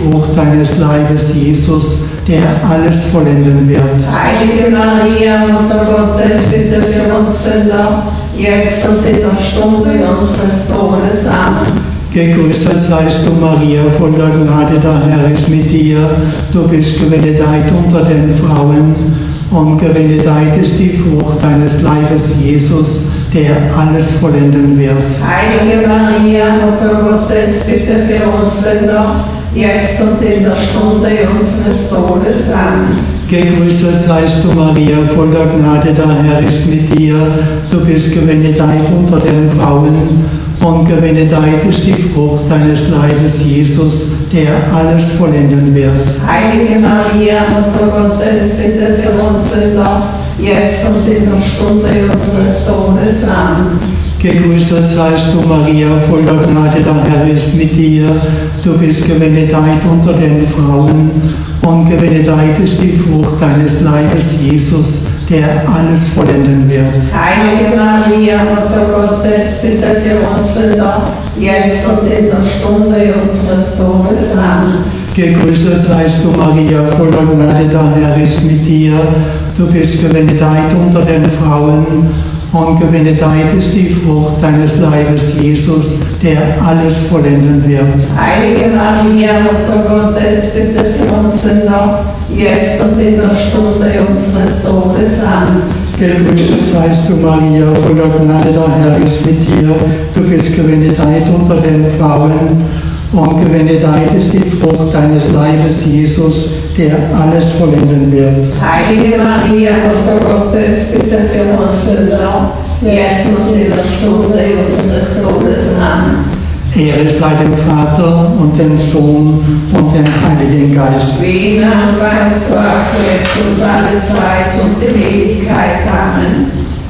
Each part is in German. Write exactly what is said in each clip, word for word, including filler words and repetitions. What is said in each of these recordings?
Frucht deines Leibes, Jesus, der alles vollenden wird. Heilige Maria, Mutter Gottes, bitte für uns Sünder, jetzt und in der Stunde unseres Todes. Amen. Gegrüßet seist du, Maria, voller Gnade, der Herr ist mit dir. Du bist gebenedeit unter den Frauen und gebenedeit ist die Frucht deines Leibes, Jesus, der alles vollenden wird. Heilige Maria, Mutter Gottes, bitte für uns Sünder, jetzt und in der Stunde unseres Todes. Amen. Gegrüßet seist du, Maria, voller Gnade, der Herr ist mit dir. Du bist gebenedeit unter den Frauen und gebenedeit ist die Frucht deines Leibes, Jesus, der alles vollenden wird. Heilige Maria, Mutter Gottes, bitte für uns Sünder, jetzt und in der Stunde unseres Todes. Amen. Gegrüßet seist du, Maria, voller Gnade, der Herr ist mit dir. Du bist gebenedeit unter den Frauen und gebenedeit ist die Frucht deines Leibes, Jesus, der alles vollenden wird. Heilige Maria, Mutter Gottes, bitte für uns Sünder, jetzt und in der Stunde unseres Todes. Amen. Gegrüßet seist du, Maria, voller Gnade, der Herr ist mit dir. Du bist gebenedeit unter den Frauen und gebenedeit ist die Frucht deines Leibes, Jesus, der alles vollenden wird. Heilige Maria, Mutter Gottes, bitte für uns Sünder, jetzt und in der Stunde unseres Todes. Amen. Gegrüßet seist du, Maria, voller Gnade, der Herr ist mit dir. Du bist gebenedeit unter den Frauen und gebenedeit ist die Frucht deines Leibes, Jesus, der alles vollenden wird. Heilige Maria, Mutter Gottes, bitte für uns Sünder, jetzt und in der Stunde unseres Todes. Amen. Ehre sei dem Vater und dem Sohn und dem Heiligen Geist. Wie in Anfang, so auch jetzt und alle Zeit und in Ewigkeit. Amen.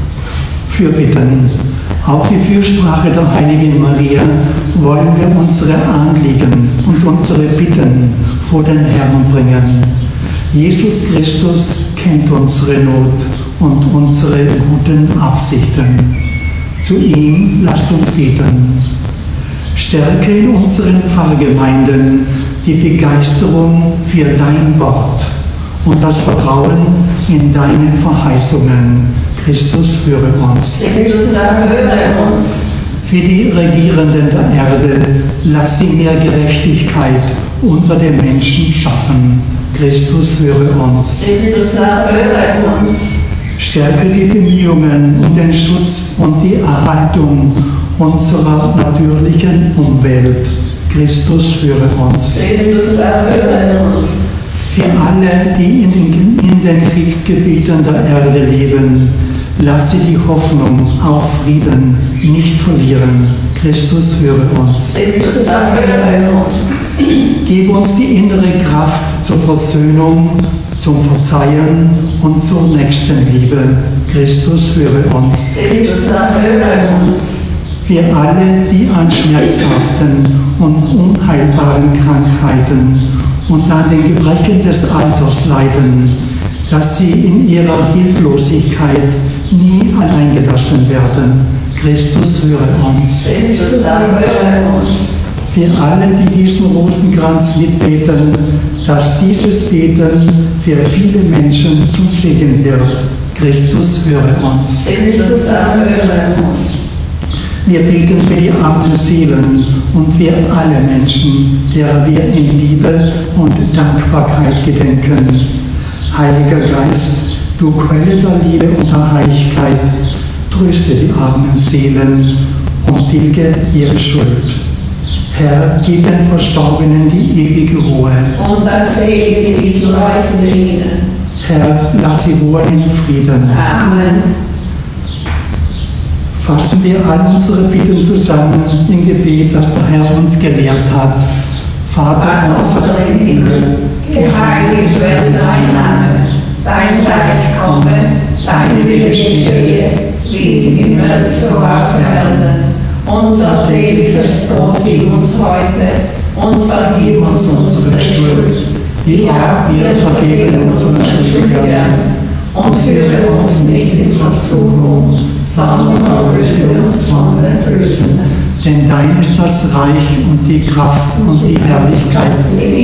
Fürbitten. Auf die Fürsprache der Heiligen Maria wollen wir unsere Anliegen und unsere Bitten vor den Herrn bringen. Jesus Christus kennt unsere Not und unsere guten Absichten. Zu ihm lasst uns beten. Stärke in unseren Pfarrgemeinden die Begeisterung für dein Wort und das Vertrauen in deine Verheißungen. Christus, höre uns. Christus, erhöre uns. Für die Regierenden der Erde, lass sie mehr Gerechtigkeit unter den Menschen schaffen. Christus, höre uns. Christus, erhöre uns. Stärke die Bemühungen um den Schutz und die Erhaltung unserer natürlichen Umwelt. Christus, höre uns. Christus, erhöre uns. Für alle, die in den, in den Kriegsgebieten der Erde leben, lass sie die Hoffnung auf Frieden nicht verlieren. Christus, höre uns. Christus, erhöre uns. Gib uns die innere Kraft zur Versöhnung, zum Verzeihen und zur Nächstenliebe. Christus, höre uns. Christus, erhöre uns. Für alle, die an schmerzhaften und unheilbaren Krankheiten und an den Gebrechen des Alters leiden, dass sie in ihrer Hilflosigkeit nie alleingelassen werden. Christus, höre uns. Christus, erhöre uns. Für alle, die diesen Rosenkranz mitbeten, dass dieses Beten für viele Menschen zum Segen wird. Christus, höre uns. Christus, erhöre uns. Wir beten für die armen Seelen und für alle Menschen, derer wir in Liebe und Dankbarkeit gedenken. Heiliger Geist, du Quelle der Liebe und der Heiligkeit, tröste die armen Seelen und tilge ihre Schuld. Herr, gib den Verstorbenen die ewige Ruhe. Und das ewige Licht leuchte ihnen. Herr, lass sie wohnen in Frieden. Amen. Fassen wir all unsere Bitten zusammen im Gebet, das der Herr uns gelehrt hat. Vater unser im Himmel, geheiligt werde dein Name, dein Reich komme, dein Wille geschehe, wie im Himmel so auf Erden. Unser tägliches Brot gib uns heute und vergib uns unsere Schuld, wie auch wir vergeben unseren Schuldigern. Und führe uns nicht in Versuchung, sondern erlöse uns von der Bösen. Denn dein ist das Reich und die Kraft und die Herrlichkeit